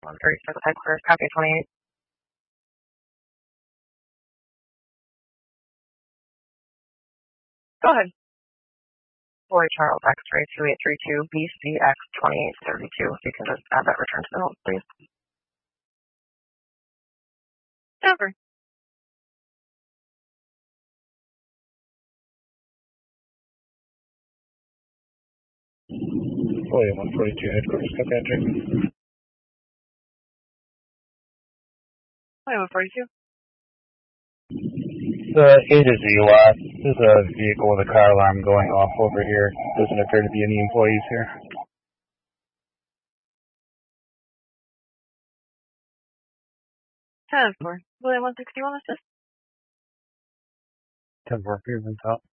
136 headquarters, copy 28. Go ahead. Boy Charles X-ray 2832 BCX 2832. If you can just add that return to the notes, please. Over. Boy 142 headquarters, copy that check. Boy 142. The A to Z lot. There's a vehicle with a car alarm going off over here. Doesn't appear to be any employees here. 10-4. Boy 161 assist. 10-4, here's on top.